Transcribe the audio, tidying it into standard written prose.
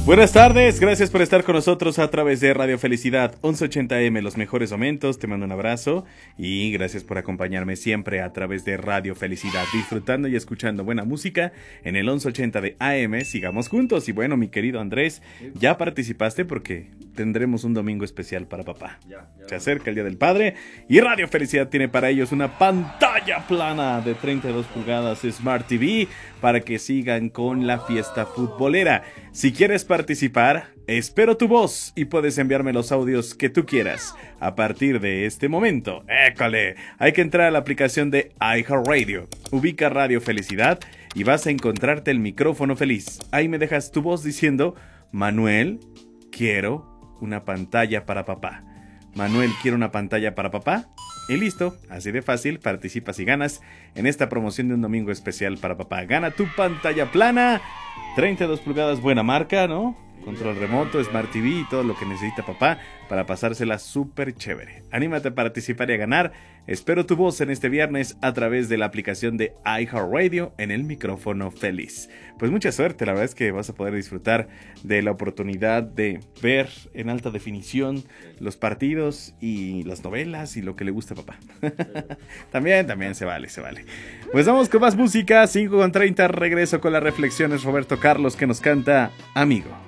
Buenas tardes, gracias por estar con nosotros a través de Radio Felicidad 1180M, los mejores momentos, te mando un abrazo y gracias por acompañarme siempre a través de Radio Felicidad, disfrutando y escuchando buena música en el 1180 de AM, sigamos juntos. Y bueno, mi querido Andrés, ya participaste porque tendremos un domingo especial para papá. Se acerca el Día del Padre y Radio Felicidad tiene para ellos una pantalla plana de 32 pulgadas Smart TV para que sigan con la fiesta futbolera. Si quieres participar, espero tu voz y puedes enviarme los audios que tú quieras. A partir de este momento, ¡école! Hay que entrar a la aplicación de iHeartRadio. Ubica Radio Felicidad y vas a encontrarte el micrófono feliz. Ahí me dejas tu voz diciendo: Manuel, quiero una pantalla para papá. Manuel, quiero una pantalla para papá. Y listo, así de fácil, participas y ganas en esta promoción de un domingo especial para papá. Gana tu pantalla plana, 32 pulgadas, buena marca, ¿no? Control remoto, Smart TV y todo lo que necesita papá para pasársela súper chévere. Anímate a participar y a ganar. Espero tu voz en este viernes a través de la aplicación de iHeartRadio en el micrófono feliz. Pues mucha suerte, la verdad es que vas a poder disfrutar de la oportunidad de ver en alta definición los partidos y las novelas y lo que le gusta a papá. También se vale. Pues vamos con más música, 5:30, regreso con las reflexiones Roberto Carlos que nos canta Amigo.